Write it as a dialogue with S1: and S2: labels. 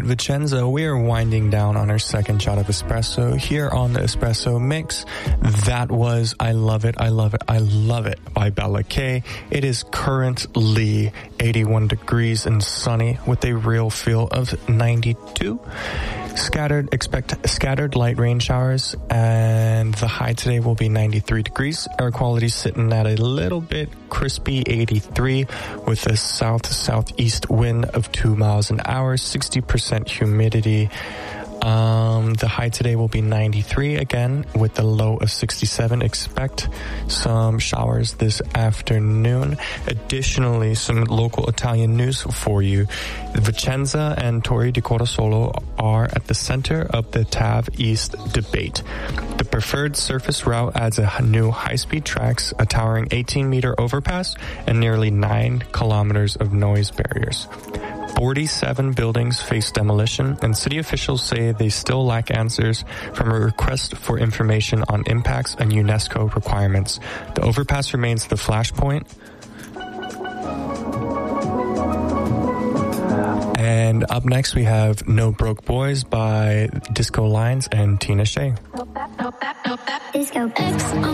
S1: Vicenza, we are winding down on our second shot of espresso here on the Espresso Mix. That was I Love It, I Love It, I Love It by Bella K. It is currently 81 degrees and sunny with a real feel of 92. Expect scattered light rain showers, and the high today will be 93 degrees. Air quality sitting at a little bit crispy 83 with a south-southeast wind of 2 miles an hour, 60% humidity. The high today will be 93 again with the low of 67. Expect some showers this afternoon. Additionally, some local Italian news for you. Vicenza and Torre di Corosolo are at the center of the TAV East debate. The preferred surface route adds a new high-speed tracks, a towering 18-meter overpass, and nearly 9 kilometers of noise barriers. 47 buildings face demolition, and city officials say they still lack answers from a request for information on impacts and UNESCO requirements. The overpass remains the flashpoint. And up next we have No Broke Boys by Disco Lines and Tina Shea.
S2: Disco X on